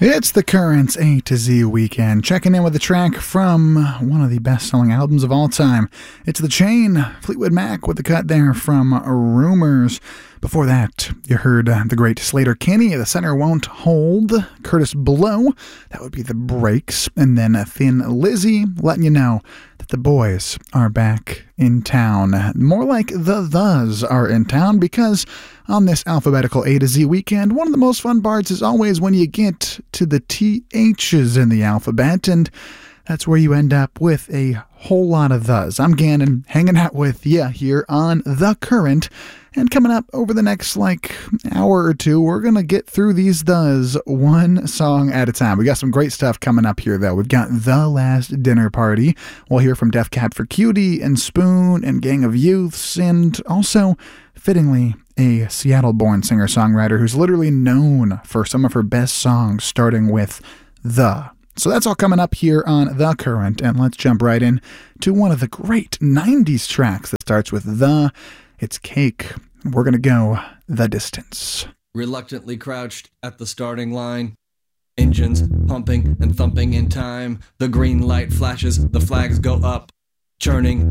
It's the Currents A to Z weekend, checking in with a track from one of the best-selling albums of all time. It's The Chain, Fleetwood Mac with the cut there from Rumors. Before that, you heard the great Sleater-Kinney, The Center Won't Hold, Curtis Blow, that would be The Breaks, and then Thin Lizzy, letting you know that the boys are back in town. More like the Thes are in town, because on this alphabetical A to Z weekend, one of the most fun parts is always when you get to the THs in the alphabet, and that's where you end up with a whole lot of Thes. I'm Gannon, hanging out with you here on The Current, and coming up over the next, hour or two, we're going to get through these Thes one song at a time. We got some great stuff coming up here, though. We've got The Last Dinner Party. We'll hear from Death Cab for Cutie and Spoon and Gang of Youths, and also, fittingly, a Seattle-born singer-songwriter who's literally known for some of her best songs, starting with The. So that's all coming up here on The Current, and let's jump right in to one of the great 90s tracks that starts with The. It's Cake. We're going to go The Distance. Reluctantly crouched at the starting line. Engines pumping and thumping in time. The green light flashes, the flags go up. Churning